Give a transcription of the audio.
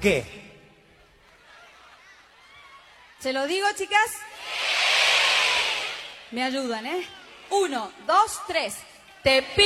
¿Qué? ¿Se lo digo, chicas? Me ayudan, ¿eh? 1, 2, 3. Te